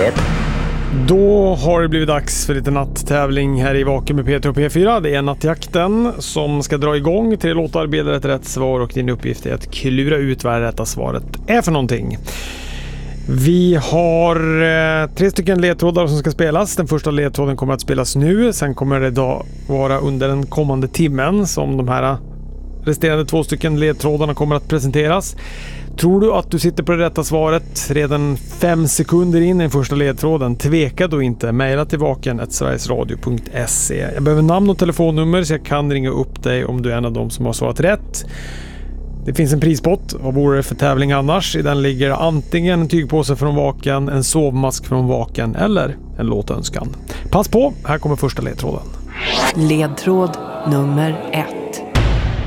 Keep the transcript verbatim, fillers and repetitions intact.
ett. Då har det blivit dags för lite natttävling här i Vaken med P tre och P fyra. Det är Nattjakten som ska dra igång. Tre låtar, bilda ett rätt svar och din uppgift är att klura ut vad det rätta svaret är för någonting. Vi har eh, tre stycken ledtrådar som ska spelas. Den första ledtråden kommer att spelas nu. Sen kommer det då vara under den kommande timmen som de här resterande två stycken ledtrådarna kommer att presenteras. Tror du att du sitter på det rätta svaret redan fem sekunder in i den första ledtråden? Tveka då inte. Maila till vaken snabel-a sverigesradio punkt se. Jag behöver namn och telefonnummer så jag kan ringa upp dig om du är en av dem som har svarat rätt. Det finns en prispott. Vad vore det för tävling annars? I den ligger antingen en tygpåse från Vaken, en sovmask från Vaken eller en låtönskan. Pass på, här kommer första ledtråden. Ledtråd nummer ett.